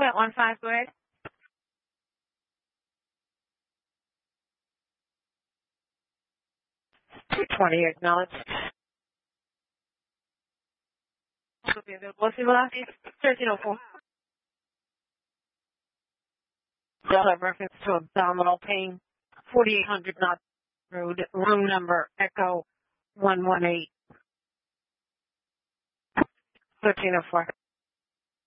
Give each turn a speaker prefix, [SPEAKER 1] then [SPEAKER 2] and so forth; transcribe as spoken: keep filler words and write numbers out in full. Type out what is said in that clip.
[SPEAKER 1] Quint one five, go ahead. two twenty, acknowledged. What's the velocity? thirteen oh four. They'll have reference to abdominal pain. forty-eight hundred Knott Road, room number Echo one one eight. thirteen oh four.